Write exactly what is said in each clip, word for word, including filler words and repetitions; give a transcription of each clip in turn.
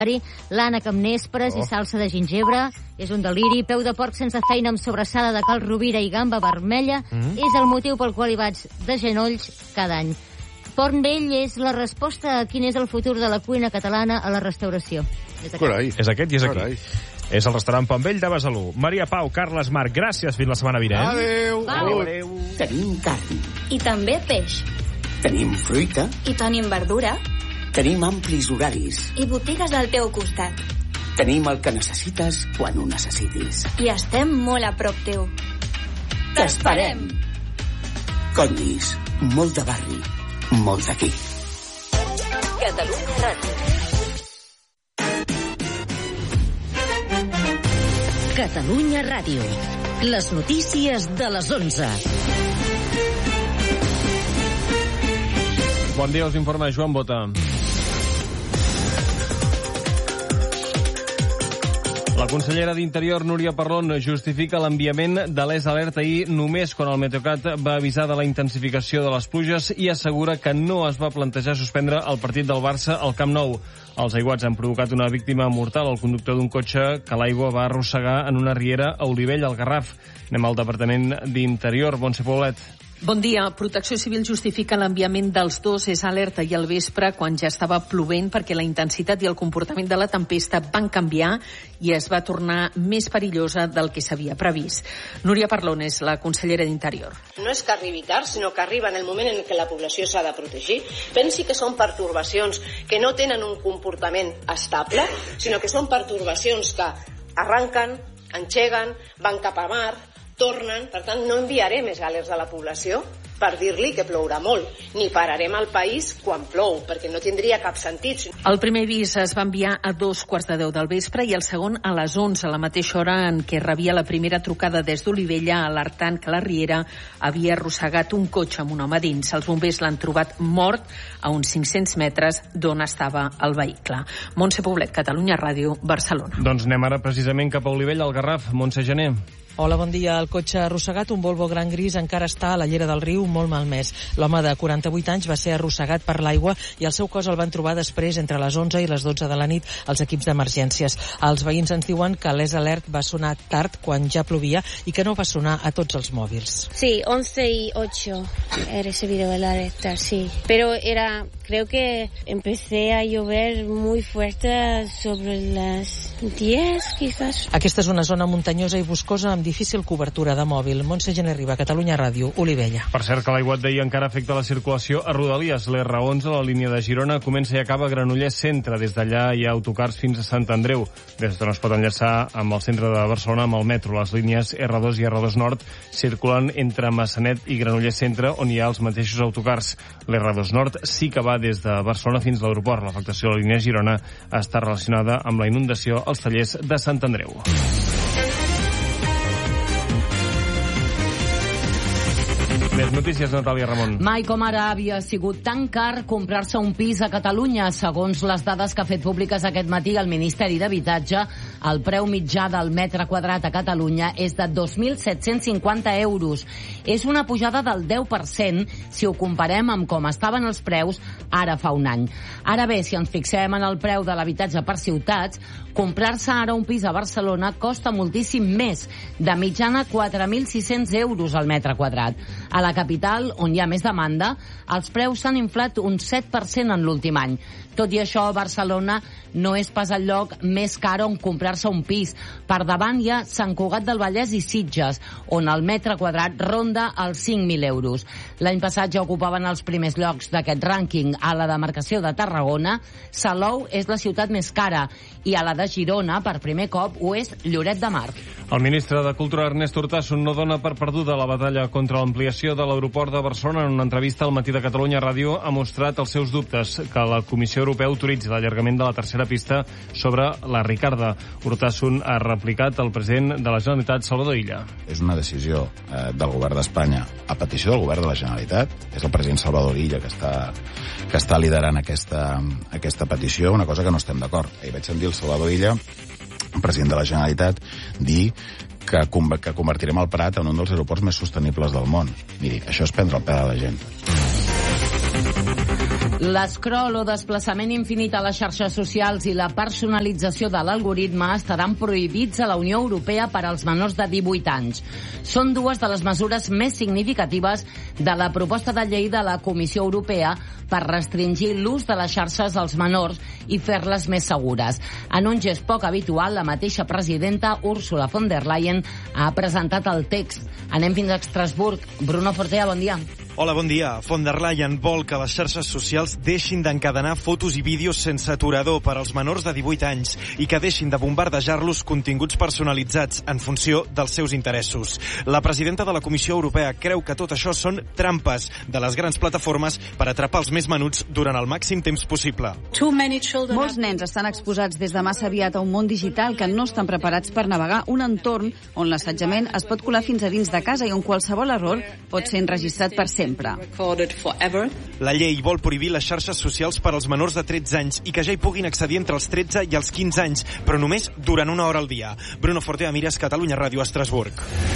l'ànec amb nespres oh. i salsa de gingebre, és un deliri. Peu de porc sense feina amb sobrassada de cal rovira i gamba vermella, mm. és el motiu pel qual hi vaig de genolls cada any. Forn vell és la resposta a quin és el futur de la cuina catalana a la restauració. És aquest, és aquest i és aquí. Carai. És el restaurant Pont Vell de Besalú. Maria Pau, Carles Marc, gràcies. Fins la setmana vinent. Adéu. Adéu. Adéu. Tenim carn. I també peix. Tenim fruita. I tenim verdura. Tenim amplis horaris. I botigues al teu costat. Tenim el que necessites quan ho necessitis. I estem molt a prop teu. T'esperem. Condis, molt de barri, molt d'aquí. Catalunya Ràdio. Catalunya Ràdio. Les notícies de les onze. Bon dia, us informa Joan Bota. La consellera d'Interior, Núria Parlon, justifica l'enviament de l'Es Alert ahir només quan el Meteocat va avisar de la intensificació de les pluges i assegura que no es va plantejar suspendre el partit del Barça al Camp Nou. Els aiguats han provocat una víctima mortal al conductor d'un cotxe que l'aigua va arrossegar en una riera a Olivella, al Garraf. Anem al Departament d'Interior. Montse Poblet. Bon dia. Protecció Civil justifica l'enviament dels dos Es Alerta i al vespre quan ja estava plovent perquè la intensitat i el comportament de la tempesta van canviar i es va tornar més perillosa del que s'havia previst. Núria Parlon és la consellera d'Interior. No és que arribi tard, sinó que arriba en el moment en què la població s'ha de protegir. Pensi que són pertorbacions que no tenen un comportament estable, sinó que són pertorbacions que arranquen, engeguen, van cap a mar, tornen. Per tant, no enviaré més alerts a la població per dir-li que plourà molt, ni pararem el país quan plou, perquè no tindria cap sentit. El primer avís es va enviar a dos quarts de deu del vespre i el segon a les onze, a la mateixa hora en què rebia la primera trucada des d'Olivella alertant que la riera havia arrossegat un cotxe amb un home dins. Els bombers l'han trobat mort a uns cinc-cents metres d'on estava el vehicle. Montse Poblet, Catalunya Ràdio, Barcelona. Doncs anem ara precisament cap a Olivella, al Garraf. Montse Gené. Hola, bon dia. El cotxe arrossegat, un Volvo Gran Gris, encara està a la llera del riu, molt malmès. L'home de quaranta-vuit anys va ser arrossegat per l'aigua i el seu cos el van trobar després entre les onze i les dotze de la nit als equips d'emergències. Els veïns ens diuen que l'Es Alert va sonar tard quan ja plovia i que no va sonar a tots els mòbils. Sí, once y ocho he recibido el alerta, sí. Pero era, creo que empecé a llover muy fuerte sobre las diez, quizás. Aquesta és una zona muntanyosa i boscosa amb difícil cobertura de mòbil. Montse Gené Riba, Catalunya Ràdio, Olivella. Per cert que l'aiguat d'ahir encara afecta la circulació a Rodalies. L'R onze, la línia de Girona, comença i acaba a Granollers Centre. Des d'allà hi ha autocars fins a Sant Andreu. Des d'on es pot enllaçar amb el centre de Barcelona amb el metro. Les línies R dos i R dos Nord circulen entre Massanet i Granollers Centre, on hi ha els mateixos autocars. L'R dos Nord sí que va des de Barcelona fins a l'aeroport. L'afectació de la línia Girona està relacionada amb la inundació als tallers de Sant Andreu. Més notícies, Natàlia Ramon. Mai com ara havia sigut tan car comprar-se un pis a Catalunya. Segons les dades que ha fet públiques aquest matí el Ministeri d'Habitatge, el preu mitjà del metre quadrat a Catalunya és de dos mil set-cents cinquanta euros. És una pujada del deu per cent si ho comparem amb com estaven els preus ara fa un any. Ara bé, si ens fixem en el preu de l'habitatge per ciutats, comprar-se ara un pis a Barcelona costa moltíssim més, de mitjana quatre mil sis-cents euros al metre quadrat. A la capital, on hi ha més demanda, els preus s'han inflat un set per cent en l'últim any. Tot i això, Barcelona no és pas el lloc més car on comprar-se un pis. Per davant hi ha Sant Cugat del Vallès i Sitges, on el metre quadrat ronda els cinc mil euros. L'any passat ja ocupaven els primers llocs d'aquest rànquing. A la demarcació de Tarragona, Salou és la ciutat més cara i a la de Girona, per primer cop, ho és Lloret de Mar. El ministre de Cultura, Ernest Urtasun, no dona per perduda la batalla contra l'ampliació de l'aeroport de Barcelona. En una entrevista al Matí de Catalunya Ràdio ha mostrat els seus dubtes que la Comissió Europea autoritzi l'allargament de la tercera pista sobre la Ricarda. Urtasun ha replicat al president de la Generalitat, Salvador Illa. És una decisió eh, del govern d'Espanya a petició del govern de la Generalitat. És el president Salvador Illa que està, que està liderant aquesta, aquesta petició, una cosa que no estem d'acord. Ahir vaig sentir el Salvador Illa, president de la Generalitat, dir que, que convertirem el Prat en un dels aeroports més sostenibles del món. Miri, això és prendre el pèl a la gent. L'escroll o desplaçament infinit a les xarxes socials i la personalització de l'algoritme estaran prohibits a la Unió Europea per als menors de divuit anys. Són dues de les mesures més significatives de la proposta de llei de la Comissió Europea per restringir l'ús de les xarxes als menors i fer-les més segures. En un gest poc habitual, la mateixa presidenta Ursula von der Leyen ha presentat el text. Anem fins a Estrasburg. Bruno Fortea, bon dia. Hola, bon dia. Von der Leyen vol que les xarxes socials deixin d'encadenar fotos i vídeos sense aturador per als menors de divuit anys i que deixin de bombardejar-los continguts personalitzats en funció dels seus interessos. La presidenta de la Comissió Europea creu que tot això són trampes de les grans plataformes per atrapar els més menuts durant el màxim temps possible. Molts nens estan exposats des de massa aviat a un món digital que no estan preparats per navegar un entorn on l'assetjament es pot colar fins a dins de casa i on qualsevol error pot ser enregistrat per sempre. La llei vol prohibir les xarxes socials per als menors de tretze anys i que ja hi puguin accedir entre els tretze i els quinze anys, però només durant una hora al dia. Bruno Fortea, Mires, Catalunya Ràdio, Estrasburg.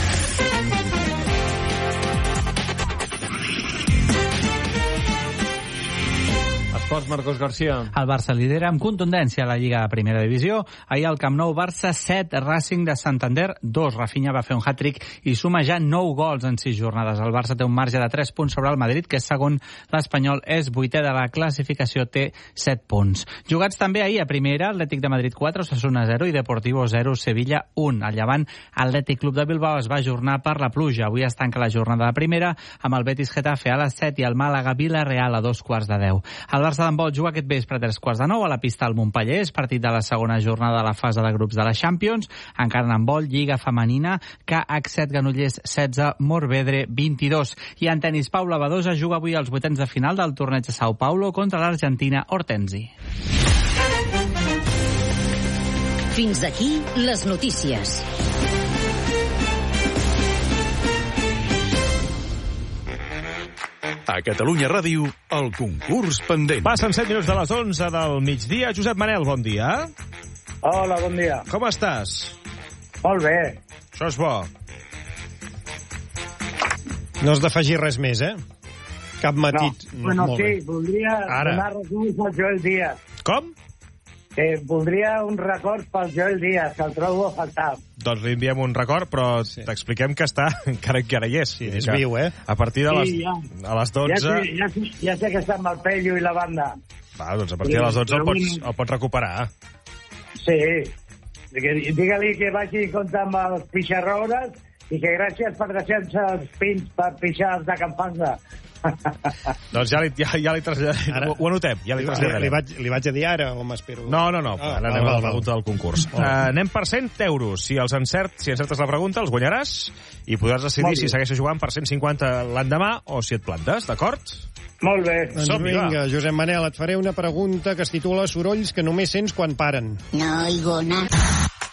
Esports, Marcos García. El Barça lidera amb contundència a la Lliga de Primera Divisió. Ahir al Camp Nou, Barça set, Racing de Santander dos. Rafinha va fer un hat-trick i suma ja nou gols en sis jornades. El Barça té un marge de tres punts sobre el Madrid, que és segon. L'Espanyol és vuitè de la classificació, té set punts. Jugats també ahir a Primera, Atlètic de Madrid quatre, Osasuna zero i Deportivo zero, Sevilla un. Al Llevant, Atlètic Club de Bilbao es va ajornar per la pluja. Avui es tanca la jornada de Primera amb el Betis Getafe a les set i el Màlaga Villarreal a dos quarts de deu. El Barça d'handbol juga aquest vespre a tres quarts de nou a la pista al Montpeller. És partit de la segona jornada de la fase de grups de la Champions. Encara en handbol, Lliga Femenina, K H set, Granollers setze, Morvedre vint-i-dos. I en tenis, Paula Badosa juga avui als vuitens de final del torneig de Sao Paulo contra l'Argentina Hortensi. Fins aquí les notícies. A Catalunya Ràdio, el concurs pendent. Passen set minuts de les onze del migdia. Josep Manel, bon dia. Hola, bon dia. Com estàs? Molt bé. Això és bo. No has d'afegir res més, eh? Cap matit. No. Bueno, Molt sí, bé. voldria Ara. donar resums al Joel Díaz. Com? Eh, voldria un record pel Joel Díaz, que el trobo a faltar. Doncs li enviem un record, però sí. T'expliquem que està, encara que ara hi és. Sí, és viu, eh? A partir de les, sí, ja. a les dotze... Ja sé, ja, sé, ja sé que està amb el Pello i la banda. Va, doncs a partir de les dotze el pots, el pots recuperar. Sí. Digue-li que vagi en compte amb els pixarrones i que gràcies per deixar-se els pins per pixar de Campanga. Doncs ja li, ja, ja li traslladaré. Ho, ho anotem, ja li traslladaré. Li, li, vaig, li vaig a dir ara o m'espero? No, no, no. Ah, ara val, anem val, a la pregunta del concurs. Uh, anem per cent euros. Si els encert, si encertes la pregunta, els guanyaràs i podràs decidir si segueixes jugant per cent cinquanta l'endemà o si et plantes, d'acord? Molt bé. Doncs vinga, Josep Manel, et faré una pregunta que es titula Sorolls que només sents quan paren. No oigo nada.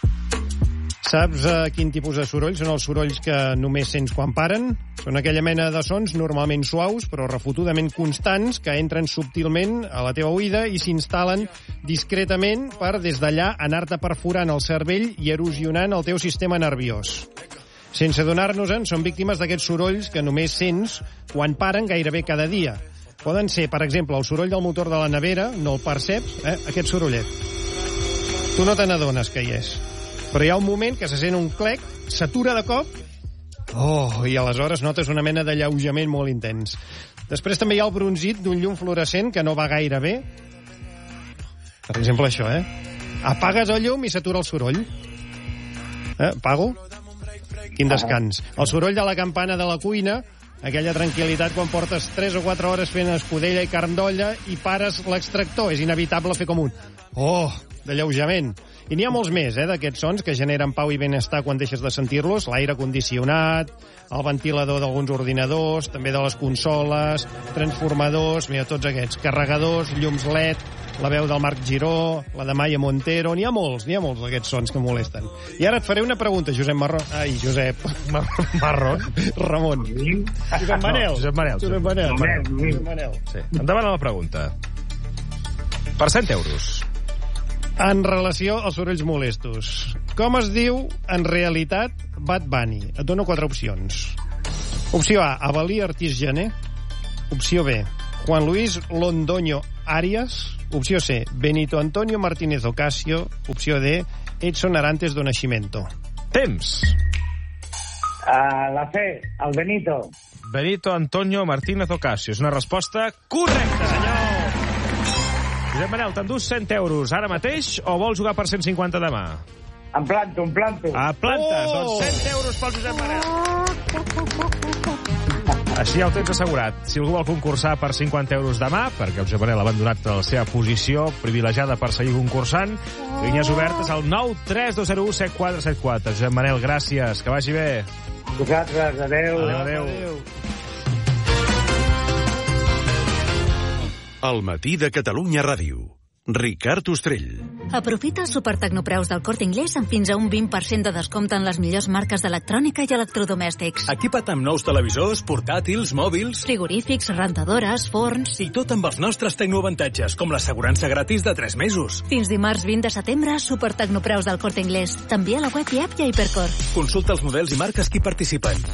Saps uh, quin tipus de sorolls són els sorolls que només sents quan paren? Són aquella mena de sons normalment suaus, però refotudament constants, que entren subtilment a la teva oïda i s'instal·len discretament per, des d'allà, anar-te perforant el cervell i erosionant el teu sistema nerviós. Sense donar-nos-en, són víctimes d'aquests sorolls que només sents quan paren gairebé cada dia. Poden ser, per exemple, el soroll del motor de la nevera, no el perceps, eh? Aquest sorollet. Tu no te n'adones que hi és. Però hi ha un moment que se sent un clec, s'atura de cop, oh, i aleshores notes una mena d'alleujament molt intens. Després també hi ha el bronzit d'un llum fluorescent que no va gaire bé. Per exemple, això, eh? Apagues el llum i s'atura el soroll. Eh? Apago? Quin descans. El soroll de la campana de la cuina, aquella tranquil·litat quan portes tres o quatre hores fent escudella i carn d'olla i pares l'extractor. És inevitable fer com un oh, d'alleujament. I n'hi ha molts més, eh, d'aquests sons que generen pau i benestar quan deixes de sentir-los. L'aire condicionat, el ventilador d'alguns ordinadors, també de les consoles, transformadors, mira, tots aquests, carregadors, llums L E D, la veu del Marc Giró, la de Maya Montero, n'hi ha molts, n'hi ha molts d'aquests sons que molesten. I ara et faré una pregunta, Josep Marrón. Ai, Josep. Marrón? Ramon. Josep Manel. No, Josep Manel. Josep Manel. Josep Manel. Sí. Endavant a la pregunta. Per cent euros. En relació als sorolls molestos, com es diu, en realitat, Bad Bunny? Et dono quatre opcions. Opció A, Avalí Artís Gené. Opció B, Juan Luis Londoño Arias. Opció C, Benito Antonio Martínez Ocasio. Opció D, Edson Arantes do Nascimento. Temps. Uh, la C, el Benito. Benito Antonio Martínez Ocasio. És una resposta correcta, senyor. Josep Manel, t'endús cent euros ara mateix o vols jugar per cent cinquanta demà? Em planto, em planto. A plantes, oh! Doncs cent euros pel Josep Manel. Així ja ho tens assegurat. Si algú vol concursar per cinquanta euros demà, perquè el Josep Manel ha abandonat la seva posició privilegiada per seguir concursant, línies obertes al nou tres dos zero u set quatre set quatre. Josep Manel, gràcies, que vagi bé. Vosaltres, adeu. Adéu, adéu. adéu. El matí de Catalunya Ràdio. Ricard Ostrell. Aprofita els supertecnopreus del Corte Inglés amb fins a un vint per cent de descompte en les millors marques d'electrònica i electrodomèstics. Equipa't amb nous televisors, portàtils, mòbils... frigorífics, rentadores, forns... I tot amb els nostres tecnoavantatges, com l'assegurança gratis de tres mesos. Fins dimarts vint de setembre, supertecnopreus del Corte Inglés. També a la web i app i a Hipercor. Consulta els models i marques que hi participen.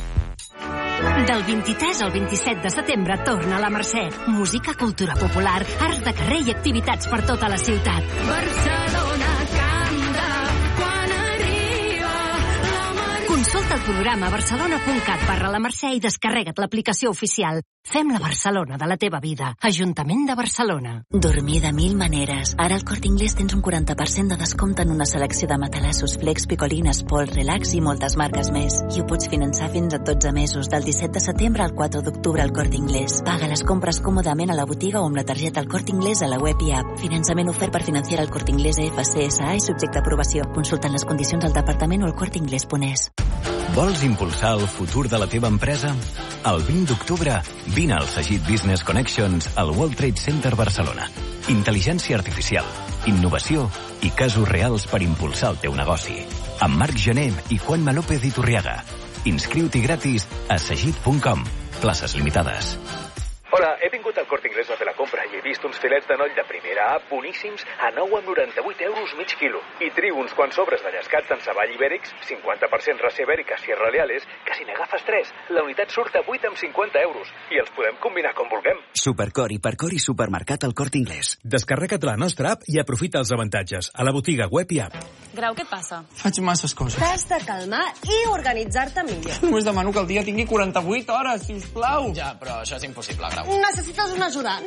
Del vint-i-tres al vint-i-set de setembre torna a la Mercè. Música, cultura popular, arts de carrer i activitats per tota la ciutat. Barcelona canta quan arriba la Mercè. Consulta el programa barcelona punt cat barra la Mercè i descarrega't l'aplicació oficial. Fem la Barcelona de la teva vida. Ajuntament de Barcelona. Dormir de mil maneres. Ara al Corte Inglés tens un quaranta per cent de descompte en una selecció de matalassos, flex, picolines, pols, relax i moltes marques més. I ho pots finançar fins a dotze mesos, del disset de setembre al quatre d'octubre al Corte Inglés. Paga les compres còmodament a la botiga o amb la targeta al Corte Inglés a la web i app. Finançament ofert per financiar el Corte Inglés F C S A i subjecte a aprovació. Consulta les condicions al departament o al corte inglés punt es. Vols impulsar el futur de la teva empresa? El vint d'octubre, vine al Sagit Business Connections al World Trade Center Barcelona. Intel·ligència artificial, innovació i casos reals per impulsar el teu negoci. Amb Marc Gené i Juanma López Iturriaga. Inscriu-t'hi gratis a sagit punt com. Places limitades. Hola, he vingut al Corte Inglés a fer la compra i he vist uns filets de noll de primera A boníssims a nou amb noranta-vuit euros mig quilo. I trio uns quants sobres de llescats en savall ibèrics, cinquanta per cent raça ibèrica Sierra Leales, que si n'agafes tres, la unitat surt a vuit amb cinquanta euros. I els podem combinar com vulguem. Supercor, Hipercor i Supermercat al Corte Inglés. Descarrega't la nostra app i aprofita els avantatges a la botiga web i app. Grau, què et passa? Faig masses coses. T'has de calmar i organitzar-te millor. Només demano que el dia tingui quaranta-vuit hores, si us plau. Ja, però això és impossible, Grau. Necessites un ajudant?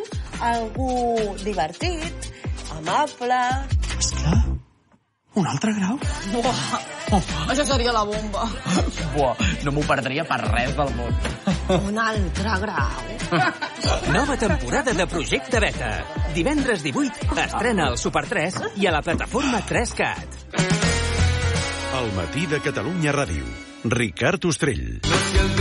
Algú divertit, amable... Esclar, un altre Grau? Buah, això seria la bomba. Buah, no m'ho perdria per res del món. Un altre Grau. Nova temporada de Projecte Beta. Divendres divuit estrena al Super tres i a la plataforma tres cat. El matí de Catalunya Ràdio. Ricard Ostrell.